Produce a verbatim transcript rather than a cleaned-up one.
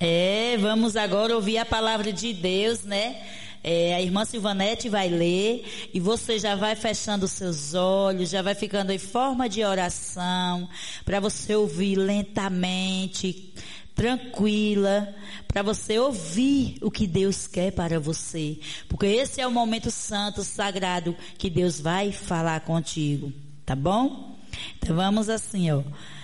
É, vamos agora ouvir a palavra de Deus, né? É, a irmã Silvanete vai ler e você já vai fechando os seus olhos, já vai ficando em forma de oração, para você ouvir lentamente, tranquila, para você ouvir o que Deus quer para você, porque esse é o momento santo, sagrado, que Deus vai falar contigo, tá bom? Então vamos assim, ó.